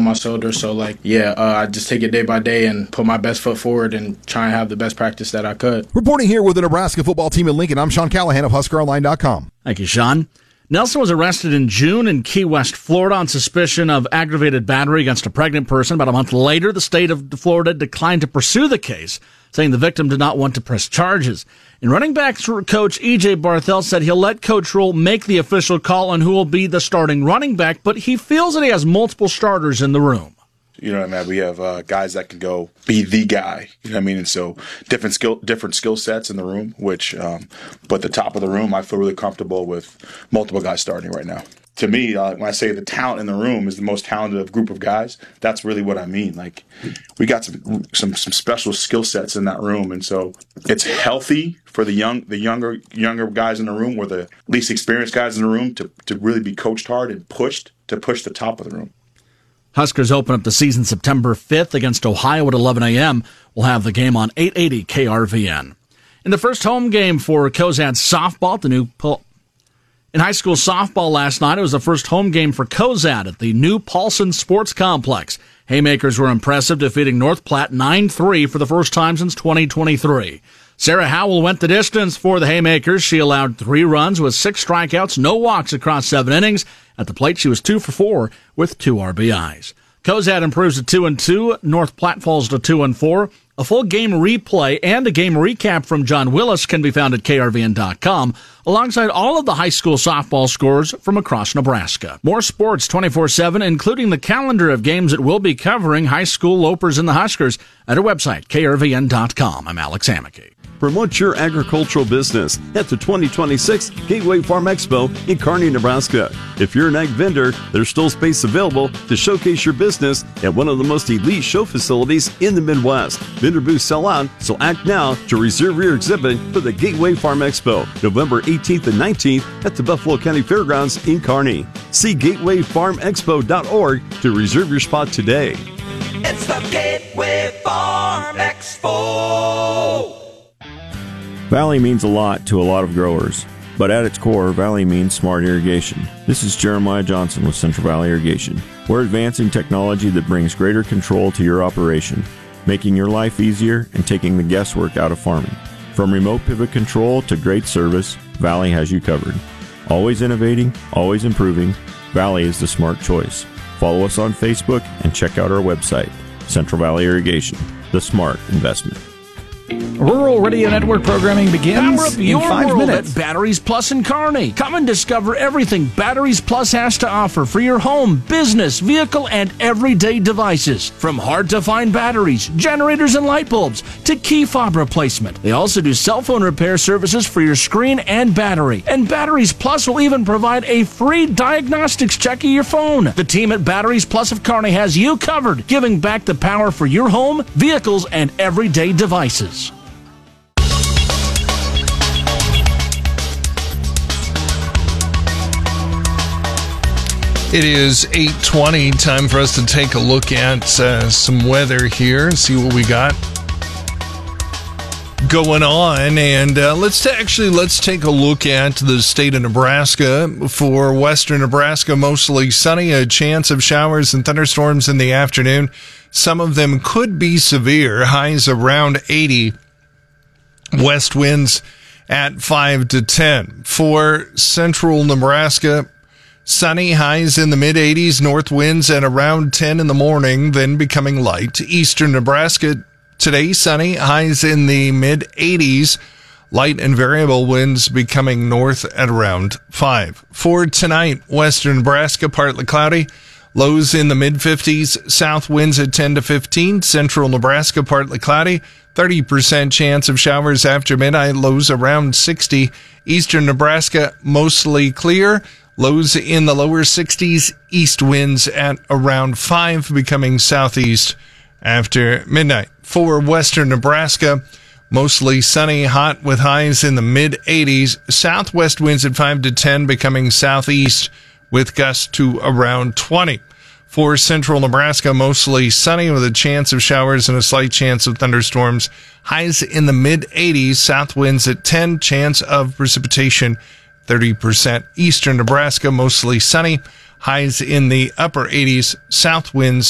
on my shoulders. So, I just take it day by day and put my best foot forward and try and have the best practice that I could. Reporting here with the Nebraska football team in Lincoln, I'm Sean Callahan of HuskerOnline.com. Thank you, Sean. Nelson was arrested in June in Key West, Florida on suspicion of aggravated battery against a pregnant person. About a month later, the state of Florida declined to pursue the case, saying the victim did not want to press charges. And running backs coach E.J. Barthel said he'll let Coach Rule make the official call on who will be the starting running back, but he feels that he has multiple starters in the room. You know what I mean? We have guys that can go be the guy. You know what I mean? And so different skill sets in the room, but the top of the room, I feel really comfortable with multiple guys starting right now. To me, when I say the talent in the room is the most talented group of guys, that's really what I mean. We got some special skill sets in that room, and so it's healthy for the younger guys in the room, or the least experienced guys in the room, to really be coached hard and pushed to push the top of the room. Huskers open up the season September 5th against Ohio at 11 a.m. We'll have the game on 880 KRVN. In the first home game for Cozad softball, in high school softball last night, it was the first home game for Cozad at the new Paulson Sports Complex. Haymakers were impressive, defeating North Platte 9-3 for the first time since 2023. Sarah Howell went the distance for the Haymakers. She allowed 3 runs with 6 strikeouts, no walks across 7 innings. At the plate, she was 2 for 4 with 2 RBIs. Cozad improves to 2-2. North Platte falls to 2-4. A full game replay and a game recap from John Willis can be found at krvn.com, alongside all of the high school softball scores from across Nebraska. More sports 24/7, including the calendar of games that we'll be covering, high school Lopers and the Huskers, at our website, krvn.com. I'm Alex Amicky. Promote your agricultural business at the 2026 Gateway Farm Expo in Kearney, Nebraska. If you're an ag vendor, there's still space available to showcase your business at one of the most elite show facilities in the Midwest. Vendor booths sell out, so act now to reserve your exhibit for the Gateway Farm Expo, November 18th and 19th at the Buffalo County Fairgrounds in Kearney. See gatewayfarmexpo.org to reserve your spot today. It's the Gateway Farm Expo. Valley means a lot to a lot of growers, but at its core, Valley means smart irrigation. This is Jeremiah Johnson with Central Valley Irrigation. We're advancing technology that brings greater control to your operation, making your life easier and taking the guesswork out of farming. From remote pivot control to great service, Valley has you covered. Always innovating, always improving, Valley is the smart choice. Follow us on Facebook and check out our website, Central Valley Irrigation, the smart investment. Rural Radio Network programming begins Power up in your 5 world minutes. at Batteries Plus in Kearney. Come and discover everything Batteries Plus has to offer for your home, business, vehicle, and everyday devices. From hard-to-find batteries, generators, and light bulbs to key fob replacement. They also do cell phone repair services for your screen and battery. And Batteries Plus will even provide a free diagnostics check of your phone. The team at Batteries Plus of Kearney has you covered, giving back the power for your home, vehicles, and everyday devices. It is 8:20, time for us to take a look at some weather here and see what we got going on. And let's take a look at the state of Nebraska. For western Nebraska, mostly sunny, a chance of showers and thunderstorms in the afternoon. Some of them could be severe, highs around 80, west winds at 5 to 10. For central Nebraska, sunny, highs in the mid-80s, north winds at around 10 in the morning, then becoming light. Eastern Nebraska, today sunny, highs in the mid-80s, light and variable winds becoming north at around 5. For tonight, western Nebraska, partly cloudy, lows in the mid-50s, south winds at 10 to 15. Central Nebraska, partly cloudy, 30% chance of showers after midnight, lows around 60. Eastern Nebraska, mostly clear, lows in the lower 60s, east winds at around 5, becoming southeast after midnight. For western Nebraska, mostly sunny, hot with highs in the mid-80s, southwest winds at 5 to 10, becoming southeast with gusts to around 20. For central Nebraska, mostly sunny with a chance of showers and a slight chance of thunderstorms, highs in the mid-80s, south winds at 10, chance of precipitation 30%. Eastern Nebraska, mostly sunny, highs in the upper 80s, south winds